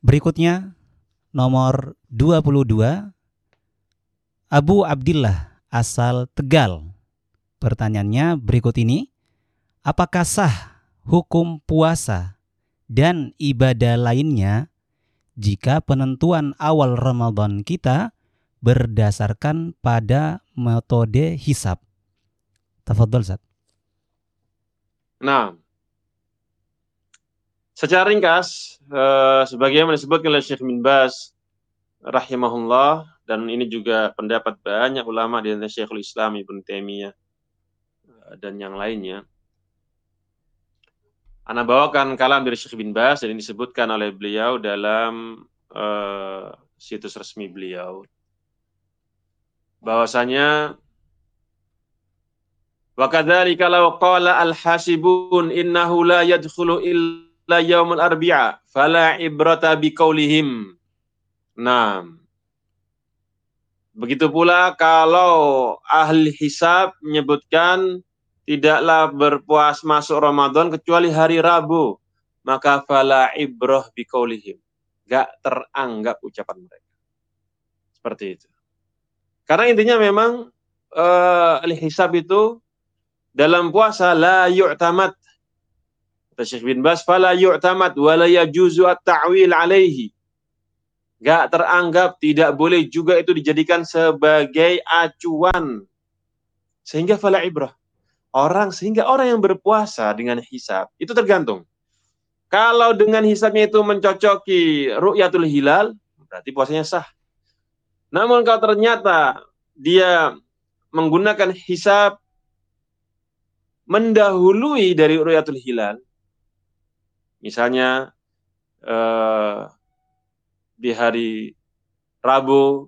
Berikutnya nomor 22, Abu Abdillah asal Tegal. Pertanyaannya berikut ini. Apakah sah hukum puasa dan ibadah lainnya jika penentuan awal Ramadan kita berdasarkan pada metode hisab? Tafadhol, Ustaz. Nah, secara ringkas, sebagaimana disebutkan oleh Syekh bin Baz rahimahullah, dan ini juga pendapat banyak ulama di antara Syekhul Islam Ibnu Taimiyah dan yang lainnya. Ana bawakan kalam dari Syekh bin Baz dan disebutkan oleh beliau dalam situs resmi beliau, bahwasanya wa kadzalika law qala al-hasibun innahu la yadkhulu illa yaumul arbi'a fala ibrata biqaulihim. Nah, begitu pula kalau ahli hisab menyebutkan tidaklah berpuas masuk Ramadan kecuali hari Rabu, maka fala ibrah biqaulihim, enggak teranggap ucapan mereka. Seperti itu. Karena intinya memang ahli hisab itu dalam puasa la yu'tamad. Kata Syekh bin Baz, fala yu'tamad wa la yajuzu at-ta'wil alaihi. Enggak teranggap, tidak boleh juga itu dijadikan sebagai acuan. Sehingga fala ibrah. Sehingga orang yang berpuasa dengan hisab itu tergantung. Kalau dengan hisabnya itu mencocoki ru'yatul hilal, berarti puasanya sah. Namun kalau ternyata dia menggunakan hisab mendahului dari ru'yatul hilal, misalnya di hari Rabu,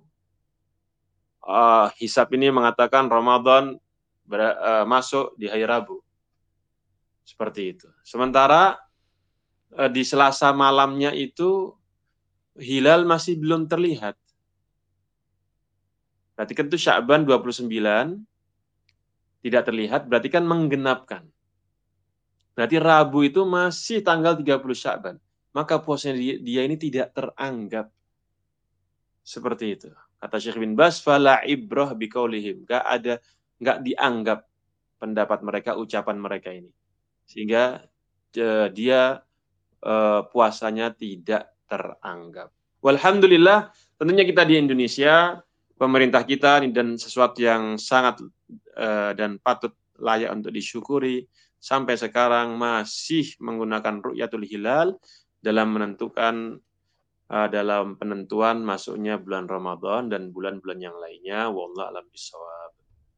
hisab ini mengatakan Ramadan masuk di hari Rabu. Seperti itu. Sementara di Selasa malamnya itu hilal masih belum terlihat. Berarti kan itu Sya'ban 29 tidak terlihat, berarti kan menggenapkan. Berarti Rabu itu masih tanggal 30 Sya'ban. Maka puasanya dia ini tidak teranggap. Seperti itu. Kata Syekh bin Baz, fala ibrah biqaulihim. Enggak dianggap pendapat mereka, ucapan mereka ini. Sehingga dia puasanya tidak teranggap. Walhamdulillah, tentunya kita di Indonesia, pemerintah kita dan sesuatu yang sangat dan patut layak untuk disyukuri, sampai sekarang masih menggunakan ru'yatul hilal dalam menentukan dalam penentuan masuknya bulan Ramadan dan bulan-bulan yang lainnya. Wallahu a'lam bishawab.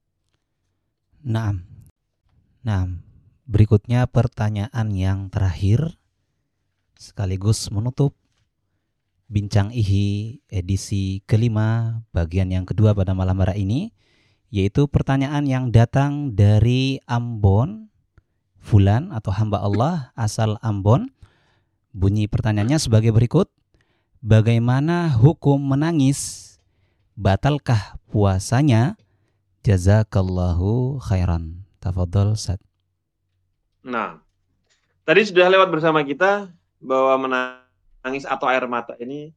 Nah, berikutnya pertanyaan yang terakhir sekaligus menutup Bincang IHI edisi kelima bagian yang kedua pada malam hari ini, yaitu pertanyaan yang datang dari Ambon, Fulan atau hamba Allah asal Ambon. Bunyi pertanyaannya sebagai berikut. Bagaimana hukum menangis? Batalkah puasanya? Jazakallahu khairan. Tafadhol, Ustaz. Nah, tadi sudah lewat bersama kita bahwa menangis atau air mata ini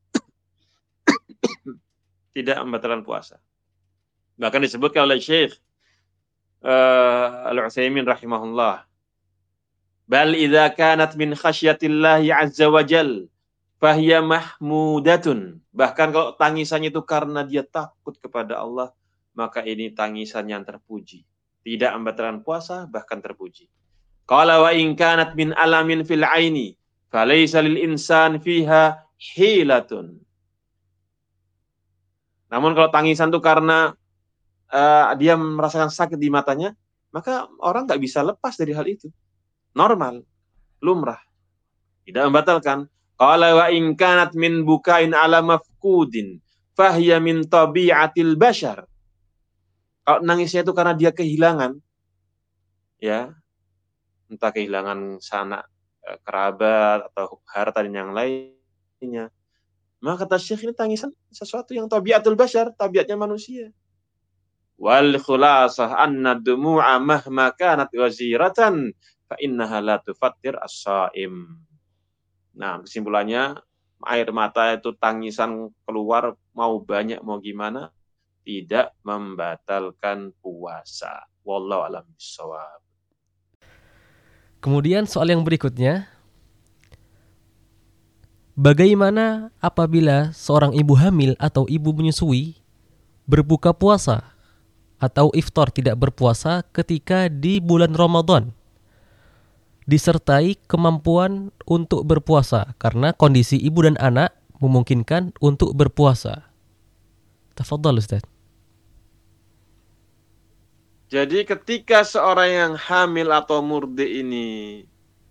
tidak membatalkan puasa. Bahkan disebutkan oleh Syekh Al-Utsaimin rahimahullah, bal idza kanat min khasyatillahi azza wa jal fahiya mahmudatun. Bahkan kalau tangisannya itu karena dia takut kepada Allah, maka ini tangisan yang terpuji. Tidak membatalkan puasa, bahkan terpuji. Qala wa in kanat min alamin fil aini falaysa lil insan fiha hilatun. Namun kalau tangisan itu karena dia merasakan sakit di matanya, maka orang nggak bisa lepas dari hal itu. Normal, lumrah, tidak membatalkan. Qala wa in kanat min bukain ala mafkudin fahiya min tabi'atil bashar. Kalau nangisnya itu karena dia kehilangan, ya, entah kehilangan sanak kerabat atau harta dan yang lainnya, maka kata Syekh ini tangisan sesuatu yang tabiatul bashar, tabiatnya manusia. Wal khulasah anna dumu'a mahma kanat waziratan fa innaha la tufattir as-shaim. Nah, kesimpulannya air mata itu tangisan keluar, mau banyak mau gimana, tidak membatalkan puasa. Wallahu a'lam bishawab. Kemudian soal yang berikutnya, bagaimana apabila seorang ibu hamil atau ibu menyusui berbuka puasa atau iftar tidak berpuasa ketika di bulan Ramadan, disertai kemampuan untuk berpuasa karena kondisi ibu dan anak memungkinkan untuk berpuasa. Tafadhal Ustaz. Jadi ketika seorang yang hamil atau murdi ini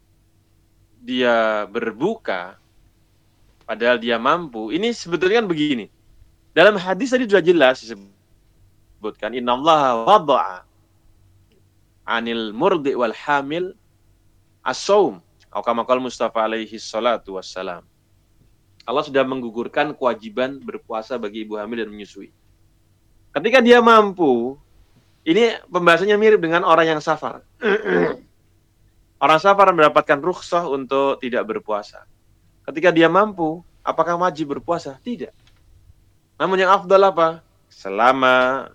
dia berbuka, padahal dia mampu, ini sebetulnya kan begini. Dalam hadis tadi sudah jelas disebutkan, innallaha wada'a anil murdi wal hamil as-saum, atau kama qala Mustafa alaihi salatu wassalam. Allah sudah menggugurkan kewajiban berpuasa bagi ibu hamil dan menyusui. Ketika dia mampu, ini pembahasannya mirip dengan orang yang safar. Orang safar mendapatkan rukhsah untuk tidak berpuasa. Ketika dia mampu, apakah wajib berpuasa? Tidak. Namun yang afdal apa? Selama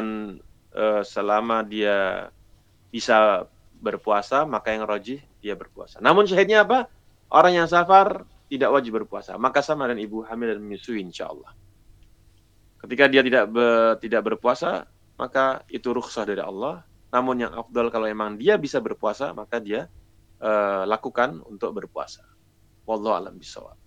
dia bisa berpuasa, maka yang rajih dia berpuasa. Namun syahidnya apa? Orang yang safar tidak wajib berpuasa. Maka sama dengan ibu hamil dan menyusui insyaallah. Ketika dia tidak berpuasa, maka itu rukhsah dari Allah. Namun yang afdal kalau memang dia bisa berpuasa, maka dia lakukan untuk berpuasa. Wallahu a'lam bishawab.